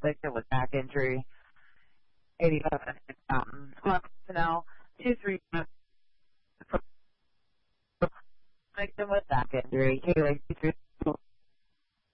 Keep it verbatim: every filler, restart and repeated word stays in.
victim with back injury. eighty-seven Mountain. Personnel two three victim with back injury. K two three